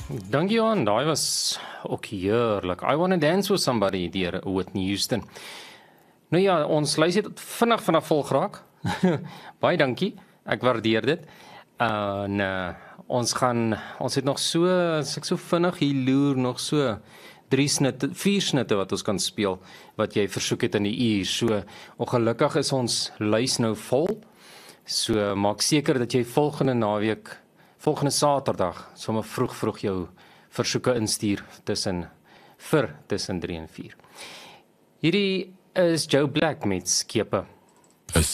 Dankie Johan, daai was ook heerlik. I Wanna Dance With Somebody deur Whitney Houston. Nou ja, ons lys het vinnig vol geraak. Baie dankie, ek waardeer dit. En ons het nog so, as ek so vinnig hier loer, nog so 4 snitte wat ons kan speel, wat jy versoek het in die uur. So, ongelukkig is ons lys nou vol. So, maak seker dat jy volgende Saterdag, sommer vroeg jou versoeke instuur tussen 3 en 4. Hierdie is Joe Black met Skepe.